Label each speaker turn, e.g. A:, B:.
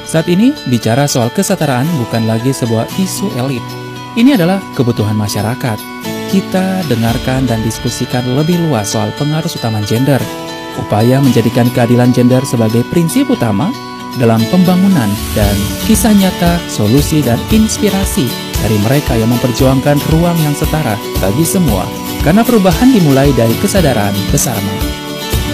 A: Saat ini, bicara soal kesetaraan bukan lagi sebuah isu elit. Ini adalah kebutuhan masyarakat. Kita dengarkan dan diskusikan lebih luas soal pengaruh utama gender, upaya menjadikan keadilan gender sebagai prinsip utama dalam pembangunan, dan kisah nyata, solusi, dan inspirasi dari mereka yang memperjuangkan ruang yang setara bagi semua. Karena perubahan dimulai dari kesadaran bersama.